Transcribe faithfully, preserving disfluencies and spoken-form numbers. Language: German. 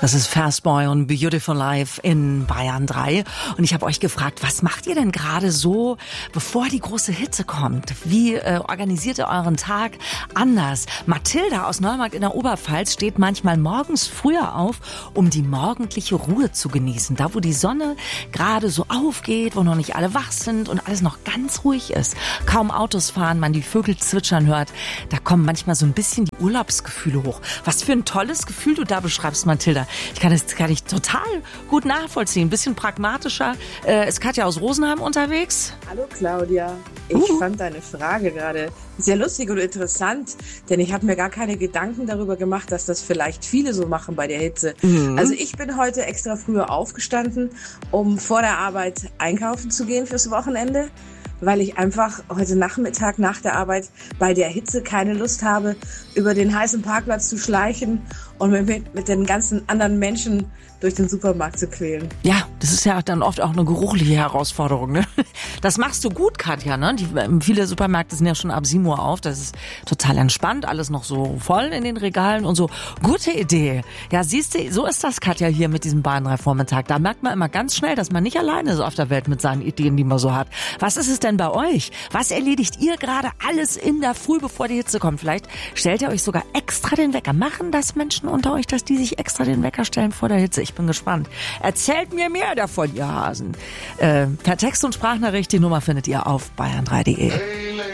Das ist Fastboy und Beautiful Life in Bayern drei. Und ich habe euch gefragt, was macht ihr denn gerade so, bevor die große Hitze kommt? Wie äh, organisiert ihr euren Tag anders? Mathilda aus Neumarkt in der Oberpfalz steht manchmal morgens früher auf, um die morgendliche Ruhe zu genießen. Da, wo die Sonne gerade so aufgeht, wo noch nicht alle wach sind und alles noch ganz ruhig ist. Kaum Autos fahren, man die Vögel zwitschern hört. Da kommen manchmal so ein bisschen die Urlaubsgefühle hoch. Was für ein tolles Gefühl du da beschreibst, Mathilda. Ich kann das kann ich total gut nachvollziehen. Ein bisschen pragmatischer. Äh, ist Katja aus Rosenheim unterwegs? Hallo Claudia. Ich uh. fand deine Frage gerade sehr lustig und interessant, denn ich habe mir gar keine Gedanken darüber gemacht, dass das vielleicht viele so machen bei der Hitze. Mhm. Also ich bin heute extra früher aufgestanden, um vor der Arbeit einkaufen zu gehen fürs Wochenende, weil ich einfach heute Nachmittag nach der Arbeit bei der Hitze keine Lust habe, über den heißen Parkplatz zu schleichen und mit, mit den ganzen anderen Menschen durch den Supermarkt zu quälen. Ja, das ist ja dann oft auch eine geruchliche Herausforderung, ne? Das machst du gut, Katja, ne? Die, viele Supermärkte sind ja schon ab sieben Uhr auf. Das ist total entspannt, alles noch so voll in den Regalen und so. Gute Idee. Ja, siehst du, so ist das, Katja, hier mit diesem Bayern drei Vormittag. Da merkt man immer ganz schnell, dass man nicht alleine ist auf der Welt mit seinen Ideen, die man so hat. Was ist es denn bei euch? Was erledigt ihr gerade alles in der Früh, bevor die Hitze kommt? Vielleicht stellt ihr euch sogar extra den Wecker. Machen das Menschen unter euch, dass die sich extra den Wecker stellen vor der Hitze? Ich bin gespannt. Erzählt mir mehr davon, ihr Hasen. Äh, per Text und Sprachnachricht, die Nummer findet ihr auf bayern drei punkt de.